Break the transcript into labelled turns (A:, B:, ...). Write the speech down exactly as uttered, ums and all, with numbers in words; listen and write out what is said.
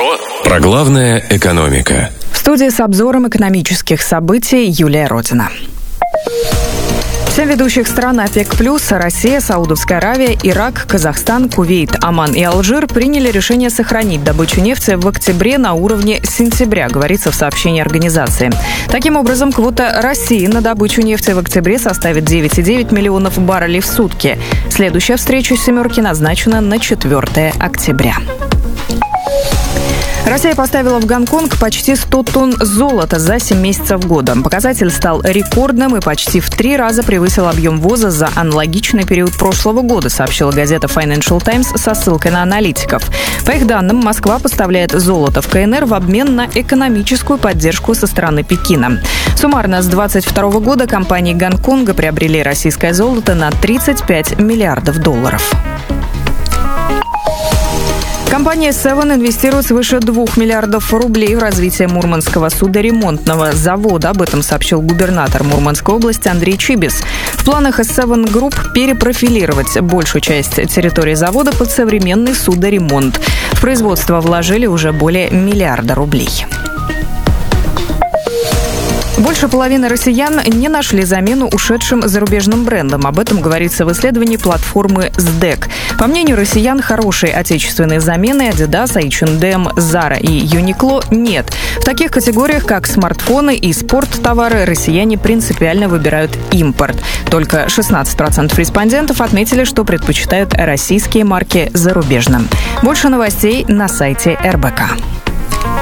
A: Что? Про главное – экономика.
B: В студии с обзором экономических событий Юлия Родина. Семь ведущих стран ОПЕК+, Россия, Саудовская Аравия, Ирак, Казахстан, Кувейт, Оман и Алжир приняли решение сохранить добычу нефти в октябре на уровне сентября, говорится в сообщении организации. Таким образом, квота России на добычу нефти в октябре составит девять целых девять десятых миллионов баррелей в сутки. Следующая встреча «семерки» назначена на четвёртое октября. Россия поставила в Гонконг почти сто тонн золота за семь месяцев года. Показатель стал рекордным и почти в три раза превысил объем ввоза за аналогичный период прошлого года, сообщила газета Financial Times со ссылкой на аналитиков. По их данным, Москва поставляет золото в КНР в обмен на экономическую поддержку со стороны Пекина. Суммарно с двадцать второго года компании Гонконга приобрели российское золото на тридцать пять миллиардов долларов. Компания Seven инвестирует свыше двух миллиардов рублей в развитие Мурманского судоремонтного завода. Об этом сообщил губернатор Мурманской области Андрей Чибис. В планах Seven Group перепрофилировать большую часть территории завода под современный судоремонт. В производство вложили уже более миллиарда рублей. Больше половины россиян не нашли замену ушедшим зарубежным брендам. Об этом говорится в исследовании платформы сдэк. По мнению россиян, хорошей отечественной замены Adidas, эйч энд эм, Zara и Uniqlo нет. В таких категориях, как смартфоны и спорттовары, россияне принципиально выбирают импорт. Только шестнадцать процентов респондентов отметили, что предпочитают российские марки зарубежным. Больше новостей на сайте эр бэ ка.